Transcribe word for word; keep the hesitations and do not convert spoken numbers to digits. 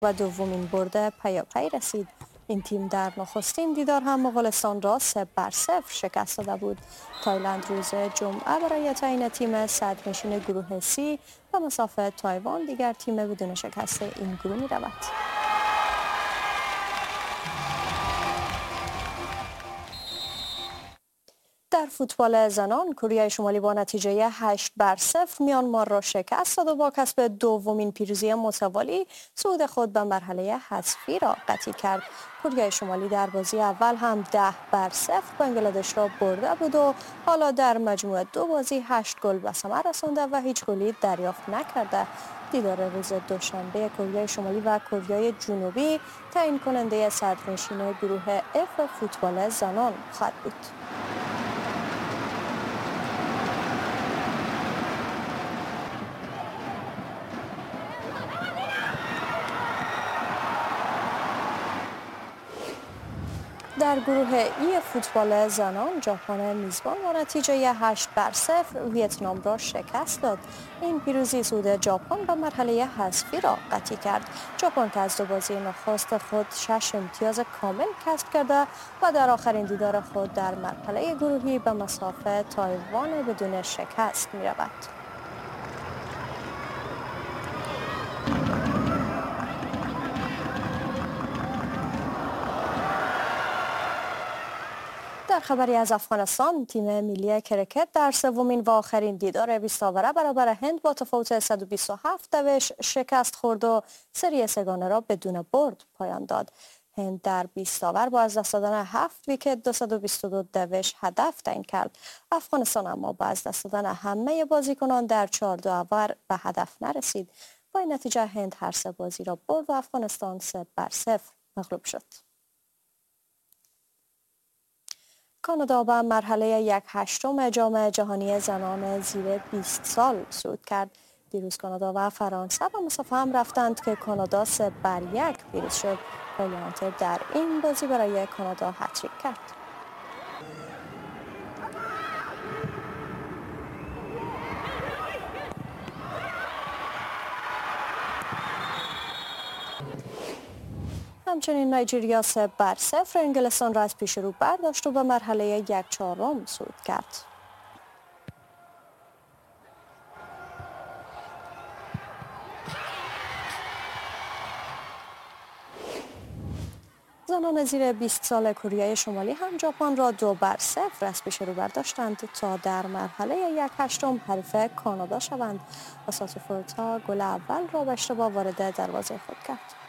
و دومین برد پیاپی رسید. این تیم در نخستین دیدار هم مغولستان را سه بر صفر شکست داده بود. تایلند روز جمعه برای تعیین تیم صدرنشین گروه سی و مسافر تایوان دیگر تیم بدون شکست این گروه می رود. در فوتبال زنان کره شمالی با نتیجه هشت بر صفر میانمار را شکست داد و با کسب دومین پیروزی متوالی صعود خود به مرحله حذفی را قطعی کرد. کره شمالی در بازی اول هم ده بر صفر بنگلادش را برده بود و حالا در مجموع دو بازی هشت گل به ثمر رسانده و هیچ گلی دریافت نکرده. دیدار روز دوشنبه کره شمالی و کره جنوبی تعیین کننده صدرنشین گروه اف فوتبال زنان خواهد بود. در گروه ای فوتبال زنان ژاپن میزبان با نتیجه هشت بر صفر ویتنام را شکست داد. این پیروزی صعود ژاپن به مرحله حذفی را قطعی کرد. ژاپن که از دو بازی نخست خود شش امتیاز کامل کسب کرده و در آخرین دیدار خود در مرحله گروهی به مسافر تایوان بدون شکست می رود. در خبری از افغانستان تیم ملی کرکت در سومین و آخرین دیدار بیست اوره برابر هند با تفاوت صد و بیست و هفت دوش شکست خورد و سری سگانه را بدون برد پایان داد. هند در بیست اوور با از دست دادن هفت ویکت دویست و بیست و دو دوش هدف تعیین کرد. افغانستان اما با از دست دادن همه بازیکنان در چهارده اوور به هدف نرسید. با این نتیجه هند هر سه بازی را برد و افغانستان سه بر صفر مغلوب شد. کانادا به مرحله یک هشتم جام جهانی زنان زیر بیست سال صعود کرد. دیروز کانادا و فرانسه به مسافه هم رفتند که کانادا سه بر یک پیروز شد. کایلی هانتر در این بازی برای کانادا هتریک کرد. همچنین نایجریا سه بر صفر انگلستان را از پیش رو برداشت و به مرحله یک چهارم صعود کرد. زنان زیر بیست سال کره شمالی هم ژاپن را دو بر صفر از پیش رو برداشتند تا در مرحله یک هشتم حریف کانادا شوند و ساتوفورتا گل اول را به اشتباه وارد دروازه خود کرد.